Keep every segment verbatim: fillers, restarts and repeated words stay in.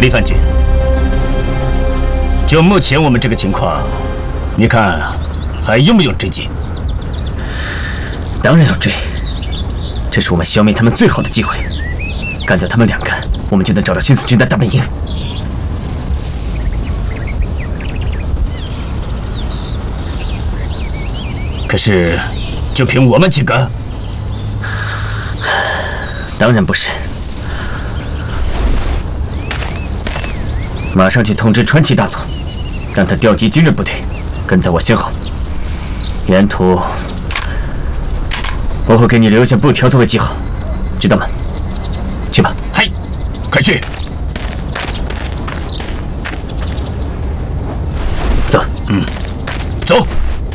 李范军，就目前我们这个情况，你看还用不用追击？ 当然要追，这是我们消灭他们最好的机会。干掉他们两个，我们就能找到新四军的大本营。 可是，就凭我们几个？ 当然不是。马上去通知川崎大佐，让他调集精锐部队，跟在我身后。沿途我会给你留下布条作为记号，知道吗？去吧。 嗨，快去！ 走。 嗯，走。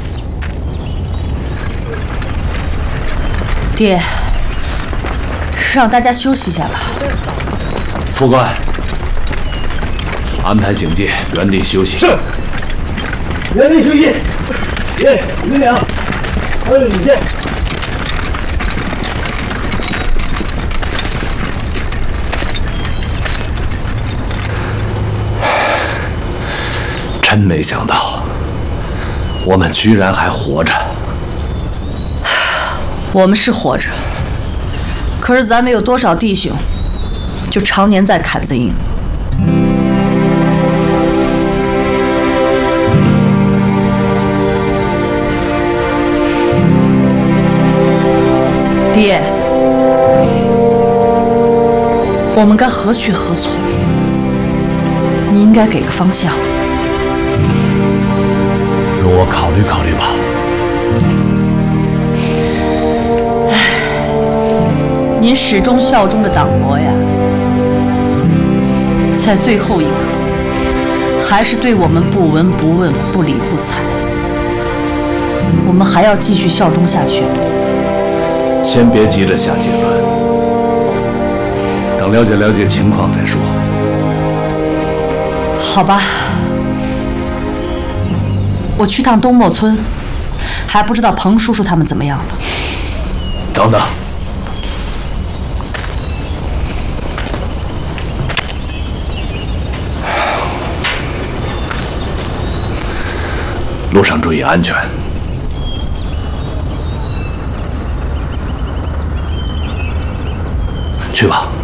爹，让大家休息一下吧。 副官，安排警戒，原地休息。 是。原地休息。爷，领两，还有警戒。 真没想到，我们居然还活着。 我们是活着，可是咱们有多少弟兄，就常年在坎子营。爹，我们该何去何从？你应该给个方向。 容我考虑考虑吧。 您始终效忠的党国呀，在最后一刻，还是对我们不闻不问、不理不睬。我们还要继续效忠下去。 先别急着下结论，等了解了解情况再说。 好吧，我去趟东莫村，还不知道彭叔叔他们怎么样了。 等等。路上注意安全。去吧。